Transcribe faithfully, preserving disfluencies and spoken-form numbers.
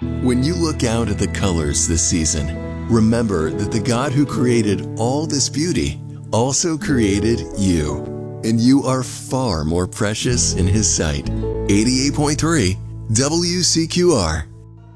When you look out at the colors this season, remember that the God who created all this beauty also created you. And you are far more precious in His sight. eighty-eight point three W C Q R